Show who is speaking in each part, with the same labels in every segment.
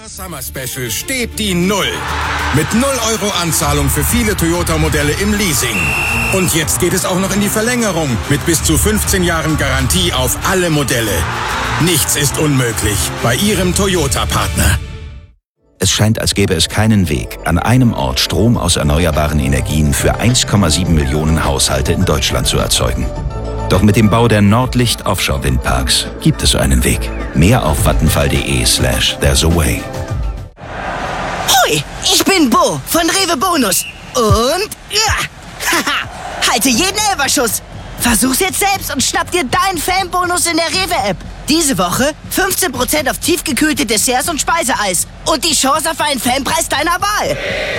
Speaker 1: Summer Special steht die Null. Mit 0 Euro Anzahlung für viele Toyota-Modelle im Leasing. Und jetzt geht es auch noch in die Verlängerung mit bis zu 15 Jahren Garantie auf alle Modelle. Nichts ist unmöglich bei Ihrem Toyota-Partner.
Speaker 2: Es scheint, als gäbe es keinen Weg, an einem Ort Strom aus erneuerbaren Energien für 1,7 Millionen Haushalte in Deutschland zu erzeugen. Doch mit dem Bau der Nordlicht Offshore-Windparks gibt es einen Weg. Mehr auf vattenfall.de/there's a way.
Speaker 3: Hoi, ich bin Bo von Rewe Bonus. Und halte jeden Elferschuss. Versuch's jetzt selbst und schnapp dir deinen Fanbonus in der Rewe-App. Diese Woche 15% auf tiefgekühlte Desserts und Speiseeis. Und die Chance auf einen Fanpreis deiner Wahl.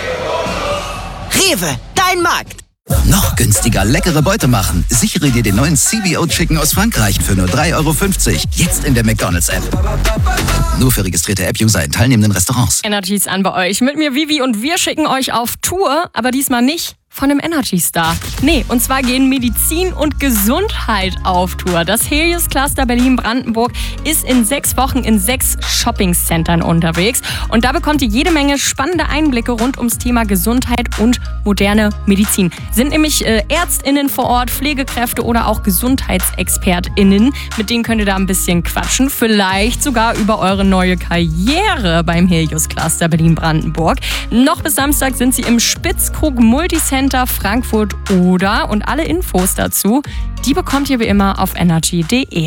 Speaker 3: Rewe, dein Markt.
Speaker 4: Noch günstiger leckere Beute machen. Sichere dir den neuen CBO Chicken aus Frankreich für nur 3,50 €. Jetzt in der McDonald's-App. Nur für registrierte App-User in teilnehmenden Restaurants.
Speaker 5: Energy ist an bei euch. Mit mir Vivi und wir schicken euch auf Tour, aber diesmal nicht von einem Energy-Star. Nee, und zwar gehen Medizin und Gesundheit auf Tour. Das Helios Cluster Berlin-Brandenburg ist in 6 Wochen in 6 Shopping-Centern unterwegs. Und da bekommt ihr jede Menge spannende Einblicke rund ums Thema Gesundheit und moderne Medizin. Sind nämlich ÄrztInnen vor Ort, Pflegekräfte oder auch GesundheitsexpertInnen. Mit denen könnt ihr da ein bisschen quatschen. Vielleicht sogar über eure neue Karriere beim Helios Cluster Berlin-Brandenburg. Noch bis Samstag sind sie im Spitzkrug Multicenter Frankfurt oder und alle Infos dazu, die bekommt ihr wie immer auf energy.de.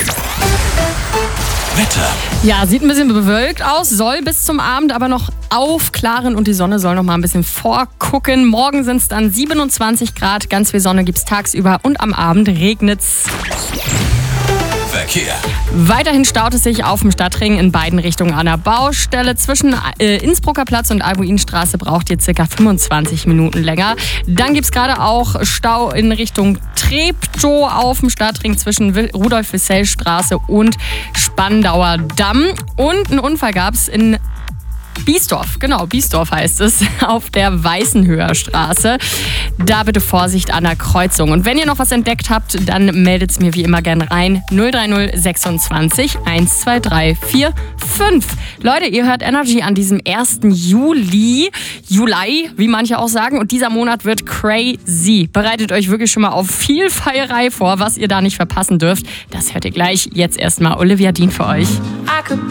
Speaker 2: Wetter.
Speaker 5: Ja, sieht ein bisschen bewölkt aus, soll bis zum Abend aber noch aufklaren und die Sonne soll noch mal ein bisschen vorgucken. Morgen sind es dann 27 Grad, ganz viel Sonne gibt's tagsüber und am Abend regnet's.
Speaker 2: Verkehr.
Speaker 5: Weiterhin staut es sich auf dem Stadtring in beiden Richtungen an der Baustelle. Zwischen Innsbrucker Platz und Albuinstraße braucht ihr ca. 25 Minuten länger. Dann gibt es gerade auch Stau in Richtung Treptow auf dem Stadtring zwischen Rudolf-Wissell-Straße und Spandauer Damm. Und einen Unfall gab es in Biesdorf, genau, Biesdorf heißt es, auf der Weißenhöher Straße. Da bitte Vorsicht an der Kreuzung. Und wenn ihr noch was entdeckt habt, dann meldet es mir wie immer gern rein. 030 26 123 45. Leute, ihr hört Energy an diesem 1. Juli, wie manche auch sagen. Und dieser Monat wird crazy. Bereitet euch wirklich schon mal auf viel Feierei vor, was ihr da nicht verpassen dürft. Das hört ihr gleich. Jetzt erstmal Olivia Dean für euch.